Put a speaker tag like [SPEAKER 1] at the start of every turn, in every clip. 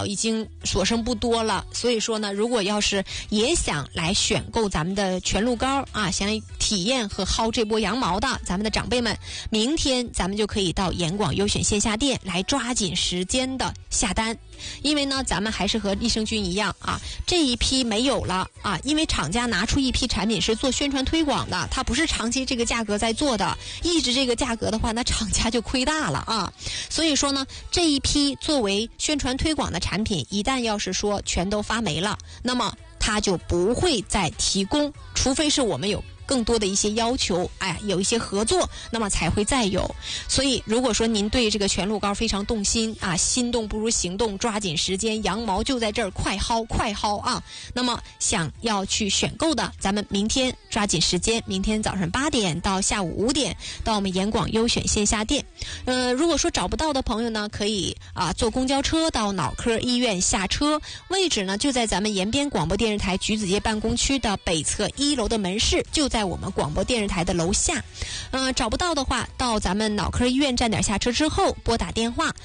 [SPEAKER 1] 已经所剩不多了。所以说呢，如果要是也想来选购咱们的全鹿膏啊，想体验和薅这波羊毛的咱们的长辈们，明天咱们就可以到严广优选线下店来抓紧时间的下单。因为呢，咱们还是和益生菌一样啊，这一批没有了啊，因为厂家拿出一批产品是做宣传推广的，它不是长期这个价格在做的，一直这个价格的话，那厂家就亏大了啊。所以说呢，这一批作为宣传推广的产品，一旦要是说全都发霉了，那么它就不会再提供，除非是我们有更多的一些要求，有一些合作，那么才会再有。所以如果说您对这个全鹿膏非常动心啊，心动不如行动，抓紧时间，羊毛就在这儿，快薅啊！那么想要去选购的，咱们明天抓紧时间，明天早上8点到下午5点到我们严广优选线下店。如果说找不到的朋友呢，可以坐公交车到脑科医院下车，位置呢就在咱们延边广播电视台橘子街办公区的北侧1楼的门市，就在我们广播电视台的楼下。找不到的话，到咱们脑科医院站点下车之后，拨打电话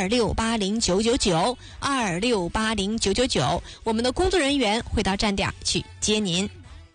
[SPEAKER 1] 26809992680999，我们的工作人员会到站点去接您。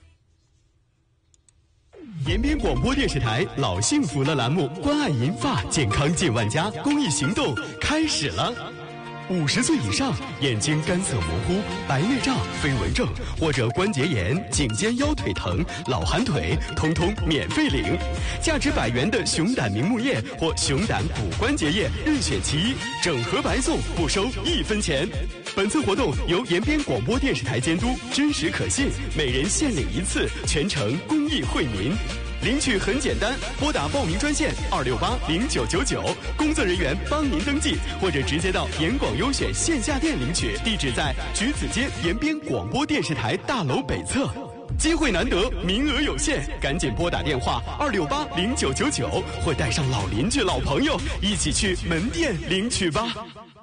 [SPEAKER 2] 延边广播电视台老幸福了栏目，关爱银发健康近万家公益行动开始了。50岁以上，眼睛干涩模糊、白内障、飞蚊症或者关节炎、颈肩腰腿疼、老寒腿，通通免费领。价值100元的熊胆明目液或熊胆补关节液，任选其一，整盒白送，不收1分钱。本次活动由延边广播电视台监督，真实可信，每人限领1次，全程公益惠民。领取很简单，拨打报名专线2680999，工作人员帮您登记，或者直接到严广优选线下店领取，地址在橘子街延边广播电视台大楼北侧。机会难得，名额有限，赶紧拨打电话2680999，或带上老邻居、老朋友一起去门店领取吧。